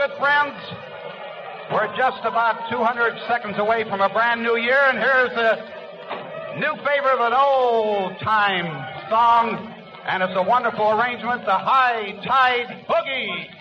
good friends, we're just about 200 seconds away from a brand new year, and here's a new favorite of an old-time song, and it's a wonderful arrangement, the High Tide Boogie.